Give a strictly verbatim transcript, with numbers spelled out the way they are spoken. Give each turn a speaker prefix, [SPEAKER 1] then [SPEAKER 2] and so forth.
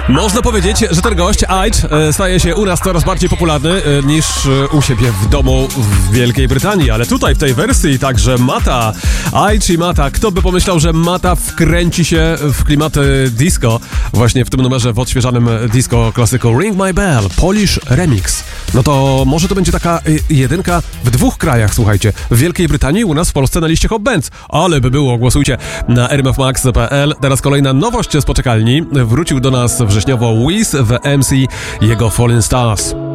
[SPEAKER 1] Można powiedzieć, że ten gość, Aitch, staje się u nas coraz bardziej popularny niż u siebie w domu w Wielkiej Brytanii, ale tutaj w tej wersji także Mata, Aitch i Mata. Kto by pomyślał, że Mata wkręci się w klimaty disco właśnie w tym numerze w odświeżanym disco klasyku Ring My Bell, Polish Remix. No to może to będzie taka jedynka w dwóch krajach, słuchajcie, w Wielkiej Brytanii, u nas w Polsce na liście Hot Bands, ale by było, głosujcie na r m f max kropka p l. Teraz kolejna nowość z poczekalni, wrócił do nas wrześniowo Wiz w M C, jego Falling Stars.